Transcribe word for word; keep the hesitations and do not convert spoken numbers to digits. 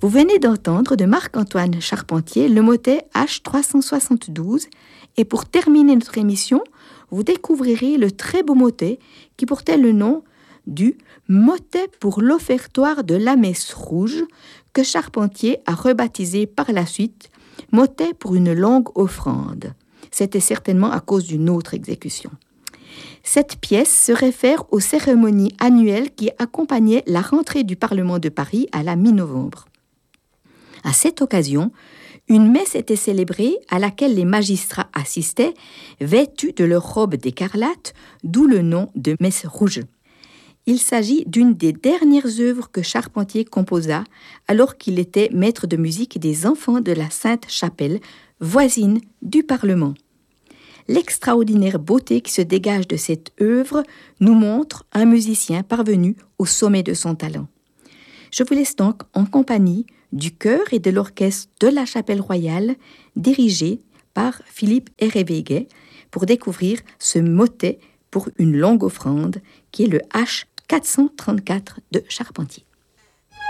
Vous venez d'entendre de Marc-Antoine Charpentier le motet H trois cent soixante-douze et pour terminer notre émission, vous découvrirez le très beau motet qui portait le nom du motet pour l'offertoire de la messe rouge que Charpentier a rebaptisé par la suite motet pour une longue offrande. C'était certainement à cause d'une autre exécution. Cette pièce se réfère aux cérémonies annuelles qui accompagnaient la rentrée du Parlement de Paris à la mi-novembre. À cette occasion, une messe était célébrée à laquelle les magistrats assistaient, vêtus de leur robe d'écarlate, d'où le nom de messe rouge. Il s'agit d'une des dernières œuvres que Charpentier composa alors qu'il était maître de musique des enfants de la Sainte-Chapelle, voisine du Parlement. L'extraordinaire beauté qui se dégage de cette œuvre nous montre un musicien parvenu au sommet de son talent. Je vous laisse donc en compagnie du chœur et de l'orchestre de la Chapelle Royale, dirigé par Philippe Hérévéguet, pour découvrir ce motet pour une longue offrande qui est le H quatre cent trente-quatre de Charpentier.